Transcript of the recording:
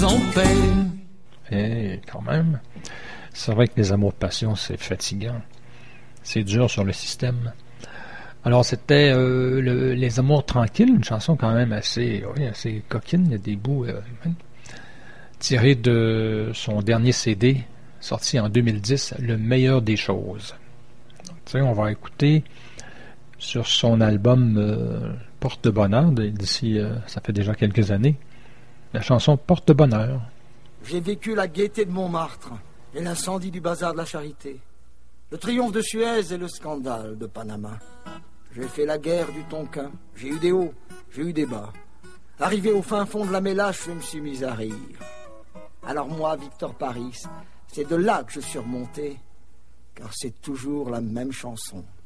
en paix. Et quand même, c'est vrai que les amours passion, c'est fatigant. C'est dur sur le système. Alors, c'était Les Amours tranquilles, une chanson quand même assez coquine. Il y a des bouts tirés de son dernier CD, sorti en 2010, Le meilleur des choses. Tu sais, on va écouter sur son album Porte-Bonheur, d'ici, ça fait déjà quelques années, la chanson Porte-Bonheur. J'ai vécu la gaieté de Montmartre et l'incendie du bazar de la Charité, le triomphe de Suez et le scandale de Panama. J'ai fait la guerre du Tonkin, j'ai eu des hauts, j'ai eu des bas. Arrivé au fin fond de la Mélache, je me suis mis à rire. Alors moi, Victor Paris, c'est de là que je suis remonté, car c'est toujours la même chanson.